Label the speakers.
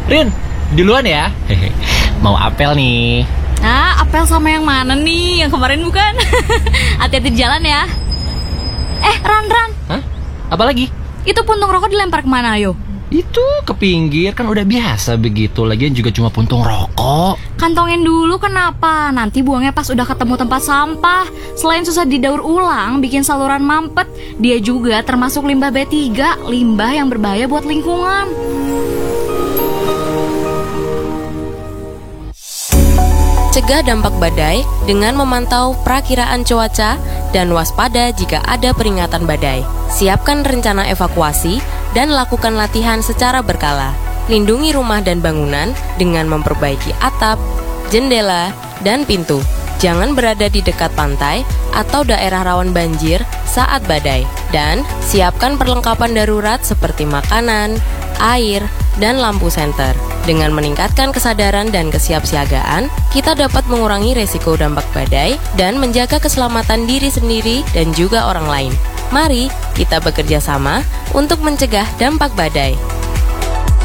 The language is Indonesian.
Speaker 1: Rin, duluan ya. Mau apel nih.
Speaker 2: Nah, apel sama yang mana nih? Yang kemarin bukan? Hati-hati di jalan ya. Ran.
Speaker 1: Hah? Apa lagi?
Speaker 2: Itu puntung rokok dilempar kemana, ayo?
Speaker 1: Itu ke pinggir, kan udah biasa begitu. Lagian juga cuma puntung rokok.
Speaker 2: Kantongin dulu, kenapa? Nanti buangnya pas udah ketemu tempat sampah. Selain susah didaur ulang, bikin saluran mampet, dia juga termasuk limbah B3, limbah yang berbahaya buat lingkungan.
Speaker 3: Cegah dampak badai dengan memantau perakiraan cuaca dan waspada jika ada peringatan badai. Siapkan rencana evakuasi dan lakukan latihan secara berkala. Lindungi rumah dan bangunan dengan memperbaiki atap, jendela, dan pintu. Jangan berada di dekat pantai atau daerah rawan banjir saat badai. Dan siapkan perlengkapan darurat seperti makanan, air, dan lampu senter. Dengan meningkatkan kesadaran dan kesiapsiagaan, kita dapat mengurangi resiko dampak badai dan menjaga keselamatan diri sendiri dan juga orang lain. Mari kita bekerja sama untuk mencegah dampak badai.